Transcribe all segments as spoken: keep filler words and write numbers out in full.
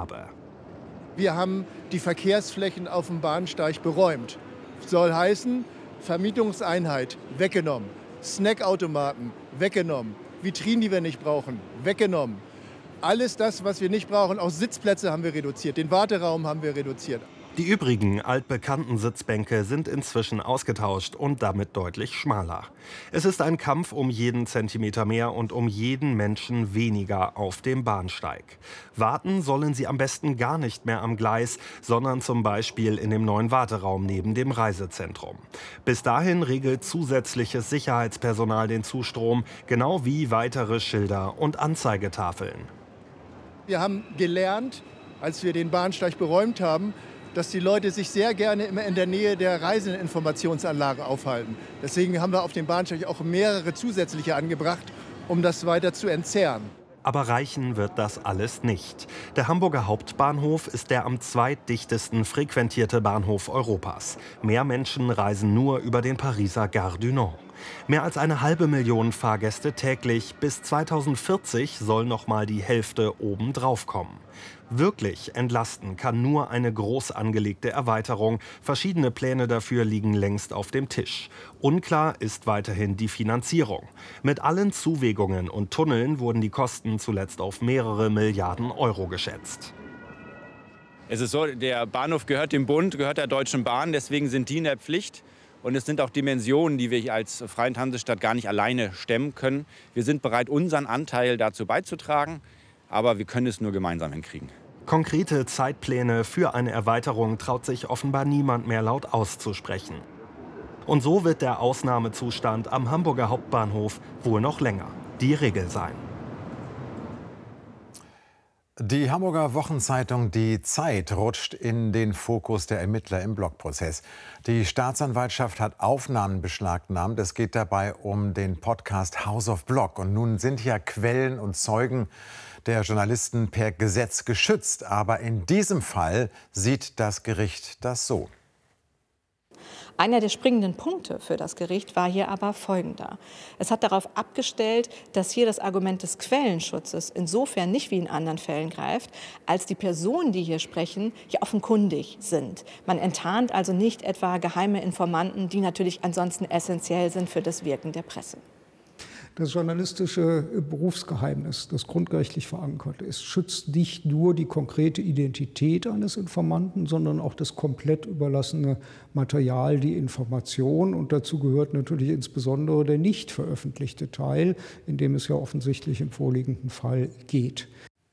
habe. Wir haben die Verkehrsflächen auf dem Bahnsteig beräumt. Soll heißen, Vermietungseinheit weggenommen, Snackautomaten weggenommen, Vitrinen, die wir nicht brauchen, weggenommen. Alles das, was wir nicht brauchen, auch Sitzplätze haben wir reduziert, den Warteraum haben wir reduziert. Die übrigen altbekannten Sitzbänke sind inzwischen ausgetauscht und damit deutlich schmaler. Es ist ein Kampf um jeden Zentimeter mehr und um jeden Menschen weniger auf dem Bahnsteig. Warten sollen sie am besten gar nicht mehr am Gleis, sondern zum Beispiel in dem neuen Warteraum neben dem Reisezentrum. Bis dahin regelt zusätzliches Sicherheitspersonal den Zustrom, genau wie weitere Schilder und Anzeigetafeln. Wir haben gelernt, als wir den Bahnsteig beräumt haben, dass die Leute sich sehr gerne immer in der Nähe der Reiseninformationsanlage aufhalten. Deswegen haben wir auf dem Bahnsteig auch mehrere zusätzliche angebracht, um das weiter zu entzerren. Aber reichen wird das alles nicht. Der Hamburger Hauptbahnhof ist der am zweitdichtesten frequentierte Bahnhof Europas. Mehr Menschen reisen nur über den Pariser Gare du Nord. Mehr als eine halbe Million Fahrgäste täglich. Bis zweitausendvierzig soll noch mal die Hälfte obendrauf kommen. Wirklich entlasten kann nur eine groß angelegte Erweiterung. Verschiedene Pläne dafür liegen längst auf dem Tisch. Unklar ist weiterhin die Finanzierung. Mit allen Zuwägungen und Tunneln wurden die Kosten zuletzt auf mehrere Milliarden Euro geschätzt. Es ist so, der Bahnhof gehört dem Bund, gehört der Deutschen Bahn. Deswegen sind die in der Pflicht. Und es sind auch Dimensionen, die wir als Freie Hansestadt gar nicht alleine stemmen können. Wir sind bereit, unseren Anteil dazu beizutragen. Aber wir können es nur gemeinsam hinkriegen. Konkrete Zeitpläne für eine Erweiterung traut sich offenbar niemand mehr laut auszusprechen. Und so wird der Ausnahmezustand am Hamburger Hauptbahnhof wohl noch länger die Regel sein. Die Hamburger Wochenzeitung Die Zeit rutscht in den Fokus der Ermittler im Blockprozess. Die Staatsanwaltschaft hat Aufnahmen beschlagnahmt. Es geht dabei um den Podcast House of Block. Und nun sind ja Quellen und Zeugen der Journalisten per Gesetz geschützt. Aber in diesem Fall sieht das Gericht das so. Einer der springenden Punkte für das Gericht war hier aber folgender. Es hat darauf abgestellt, dass hier das Argument des Quellenschutzes insofern nicht wie in anderen Fällen greift, als die Personen, die hier sprechen, ja offenkundig sind. Man enttarnt also nicht etwa geheime Informanten, die natürlich ansonsten essentiell sind für das Wirken der Presse. Das journalistische Berufsgeheimnis, das grundrechtlich verankert ist, schützt nicht nur die konkrete Identität eines Informanten, sondern auch das komplett überlassene Material, die Information. Und dazu gehört natürlich insbesondere der nicht veröffentlichte Teil, in dem es ja offensichtlich im vorliegenden Fall geht.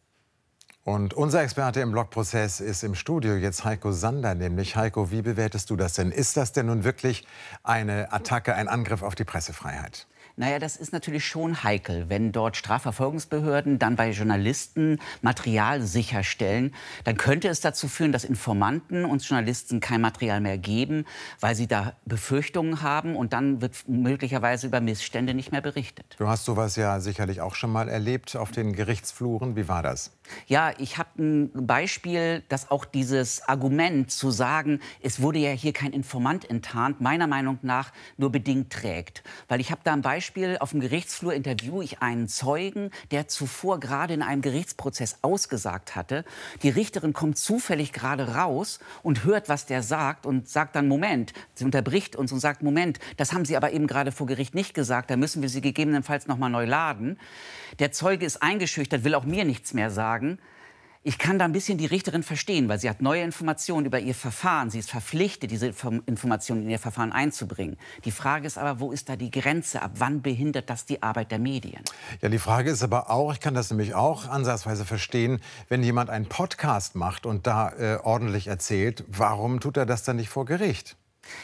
Und unser Experte im Blockprozess ist im Studio, jetzt Heiko Sander nämlich. Heiko, wie bewertest du das denn? Ist das denn nun wirklich eine Attacke, ein Angriff auf die Pressefreiheit? Naja, das ist natürlich schon heikel, wenn dort Strafverfolgungsbehörden dann bei Journalisten Material sicherstellen. Dann könnte es dazu führen, dass Informanten uns Journalisten kein Material mehr geben, weil sie da Befürchtungen haben. Und dann wird möglicherweise über Missstände nicht mehr berichtet. Du hast sowas ja sicherlich auch schon mal erlebt auf den Gerichtsfluren. Wie war das? Ja, ich habe ein Beispiel, dass auch dieses Argument zu sagen, es wurde ja hier kein Informant enttarnt, meiner Meinung nach nur bedingt trägt. Weil ich habe da ein Beispiel, auf dem Gerichtsflur interviewe ich einen Zeugen, der zuvor gerade in einem Gerichtsprozess ausgesagt hatte. Die Richterin kommt zufällig gerade raus und hört, was der sagt und sagt dann, Moment, sie unterbricht uns und sagt, Moment, das haben Sie aber eben gerade vor Gericht nicht gesagt, da müssen wir Sie gegebenenfalls noch mal neu laden. Der Zeuge ist eingeschüchtert, will auch mir nichts mehr sagen. Ich kann da ein bisschen die Richterin verstehen, weil sie hat neue Informationen über ihr Verfahren. Sie ist verpflichtet, diese Informationen in ihr Verfahren einzubringen. Die Frage ist aber, wo ist da die Grenze? Ab wann behindert das die Arbeit der Medien? Ja, die Frage ist aber auch, ich kann das nämlich auch ansatzweise verstehen, wenn jemand einen Podcast macht und da äh, ordentlich erzählt, warum tut er das dann nicht vor Gericht?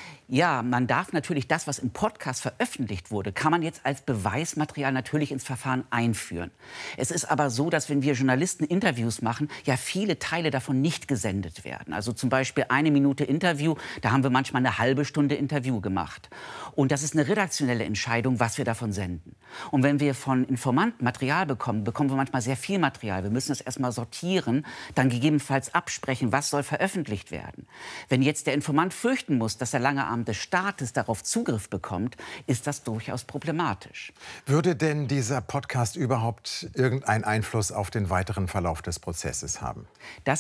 Ja, man darf natürlich das, was im Podcast veröffentlicht wurde, kann man jetzt als Beweismaterial natürlich ins Verfahren einführen. Es ist aber so, dass wenn wir Journalisten Interviews machen, ja viele Teile davon nicht gesendet werden. Also zum Beispiel eine Minute Interview, da haben wir manchmal eine halbe Stunde Interview gemacht. Und das ist eine redaktionelle Entscheidung, was wir davon senden. Und wenn wir von Informanten Material bekommen, bekommen wir manchmal sehr viel Material. Wir müssen es erstmal sortieren, dann gegebenenfalls absprechen, was soll veröffentlicht werden. Wenn jetzt der Informant fürchten muss, dass der lange Arm des Staates darauf Zugriff bekommt, ist das durchaus problematisch. Würde denn dieser Podcast überhaupt irgendeinen Einfluss auf den weiteren Verlauf des Prozesses haben? Das